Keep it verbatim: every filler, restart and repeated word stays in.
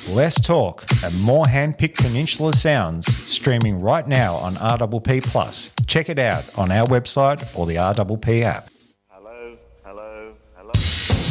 less talk, and more hand-picked Peninsula sounds streaming right now on R P P Plus. Check it out on our website or the R P P app.